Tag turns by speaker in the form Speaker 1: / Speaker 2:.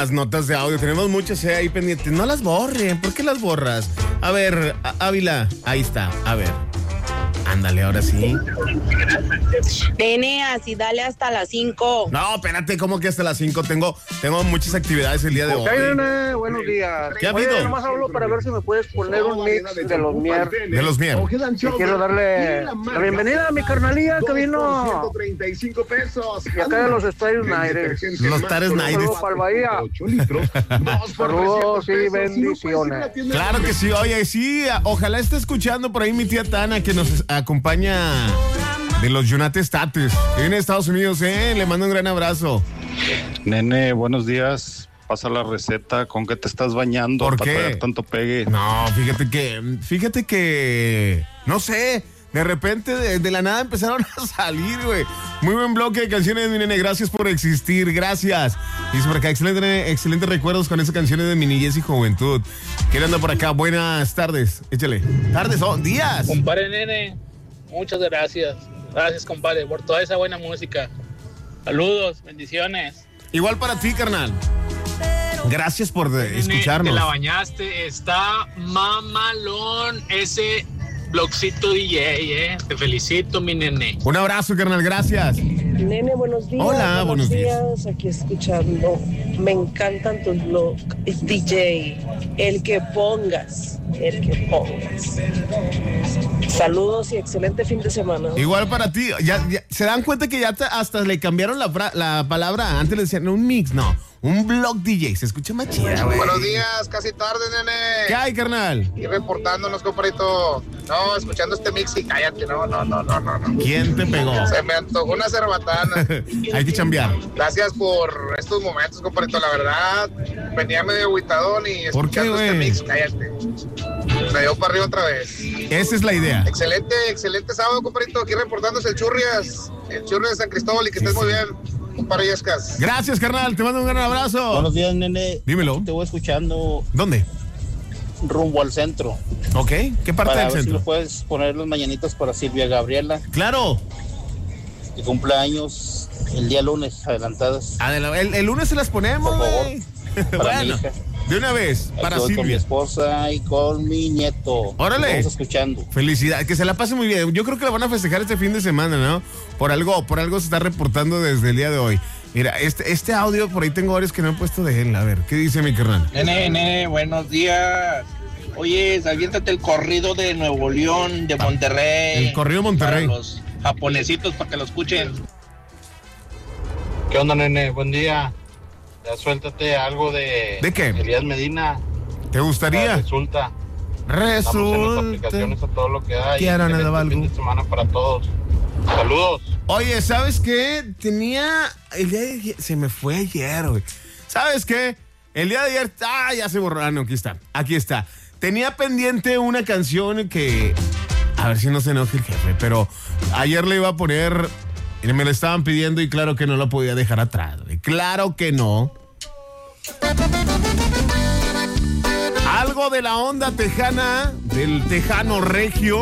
Speaker 1: Las notas de audio, tenemos muchas ahí pendientes. No las borren, ¿por qué las borras? A ver, Ávila, ahí está, a ver. Ándale, ahora sí.
Speaker 2: Nene, así dale hasta las 5.
Speaker 1: No, espérate, ¿cómo que hasta las 5? Tengo muchas actividades el día de hoy.
Speaker 3: Nene, buenos días.
Speaker 1: ¿Qué ha habido?
Speaker 3: Oye, nomás hablo para ver si me puedes poner un mix de los Mier.
Speaker 1: De los Mier.
Speaker 3: Quiero darle la bienvenida a mi carnalía que vino
Speaker 4: 135 pesos.
Speaker 3: y acá de los Estados Unidos.
Speaker 1: Los Tares Nights.
Speaker 3: Saludos para el Bahía. Saludos y bendiciones.
Speaker 1: Claro que sí, oye, sí, ojalá esté escuchando por ahí mi tía Tana que nos acompaña de los United States, que viene de Estados Unidos, le mando un gran abrazo.
Speaker 5: Nene, buenos días. Pasa la receta, ¿con qué te estás bañando?
Speaker 1: ¿Por
Speaker 5: para
Speaker 1: qué?
Speaker 5: traer tanto pegue.
Speaker 1: No, fíjate que, no sé, de repente de la nada empezaron a salir, güey. Muy buen bloque de canciones, mi nene, gracias por existir, gracias. Dice por acá, excelentes recuerdos con esas canciones de mi niñez y juventud. ¿Quién anda por acá? Buenas tardes, échale. Tardes, días.
Speaker 6: Compadre Nene, muchas gracias. Gracias, compadre, por toda esa buena música. Saludos, bendiciones.
Speaker 1: Igual para ti, carnal. Gracias por escucharnos.
Speaker 6: Te la bañaste, está mamalón ese blogcito DJ, Te felicito, mi nene.
Speaker 1: Un abrazo, carnal, gracias.
Speaker 7: Nene, buenos días.
Speaker 1: Hola, buenos días.
Speaker 7: Aquí escuchando. Me encantan tus blogs. Es DJ. El que pongas. Saludos y excelente fin de semana.
Speaker 1: Igual para ti. Ya se dan cuenta que ya hasta le cambiaron la palabra. Antes le decían un mix, no. Un blog DJ. Se escucha más chida, güey.
Speaker 4: Buenos días, casi tarde, nene.
Speaker 1: ¿Qué hay, carnal?
Speaker 4: Y reportándonos, compadrito. No, escuchando este mix y cállate. No.
Speaker 1: ¿Quién te pegó?
Speaker 4: Se me antojó una cerbatana.
Speaker 1: Hay que chambear.
Speaker 4: Gracias por estos momentos, compadrito. La verdad, venía medio agüitadón y
Speaker 1: ¿Por qué,
Speaker 4: escuchando este
Speaker 1: güey?
Speaker 4: mix, cállate. Me dio para arriba otra vez.
Speaker 1: Esa es la idea.
Speaker 4: Excelente sábado, compadrito. Aquí reportándose el Churrias de San Cristóbal y que estés muy bien, compadre Yescas.
Speaker 1: Gracias, carnal. Te mando un gran abrazo.
Speaker 8: Buenos días, nene.
Speaker 1: Dímelo.
Speaker 8: Te voy escuchando
Speaker 1: ¿Dónde?
Speaker 8: rumbo al centro.
Speaker 1: Ok. ¿Qué parte
Speaker 8: Para
Speaker 1: del
Speaker 8: ver si
Speaker 1: centro?
Speaker 8: lo puedes poner los mañanitas para Silvia Gabriela,
Speaker 1: Claro.
Speaker 8: que cumple años el día lunes, adelantadas.
Speaker 1: El lunes se las ponemos,
Speaker 8: Por favor.
Speaker 1: güey.
Speaker 8: Para mi
Speaker 1: Bueno,
Speaker 8: hija.
Speaker 1: de una vez, para
Speaker 8: Estoy con mi
Speaker 1: Silvia.
Speaker 8: esposa y con mi nieto.
Speaker 1: Órale.
Speaker 8: Estamos escuchando.
Speaker 1: Felicidad, que se la pase muy bien. Yo creo que la van a festejar este fin de semana, ¿no? Por algo se está reportando desde el día de hoy. Mira, este audio, por ahí tengo varios que no he puesto de él. A ver, ¿qué dice mi carnal?
Speaker 6: Nene, buenos días. Oye, aviéntate el corrido de Nuevo León, de Monterrey.
Speaker 1: El corrido Monterrey.
Speaker 6: Para los japonesitos, para que lo escuchen.
Speaker 5: ¿Qué onda, nene? Buen día. Ya suéltate algo de...
Speaker 1: ¿De qué?
Speaker 5: Elías Medina.
Speaker 1: ¿Te gustaría?
Speaker 5: Resulta. Estamos en las aplicaciones a todo lo que da.
Speaker 1: Quiero nada,
Speaker 5: excelente
Speaker 1: algo.
Speaker 5: fin de semana para todos. Saludos.
Speaker 1: Oye, ¿sabes qué? El día de ayer, se me fue ayer, güey. ¿Sabes qué? El día de ayer, ya se borró. Ah, no, aquí está. Tenía pendiente una canción que, a ver si no se enoja el jefe, pero ayer le iba a poner, y me la estaban pidiendo y claro que no la podía dejar atrás, güey. Claro que no. Algo de la onda tejana, del tejano regio.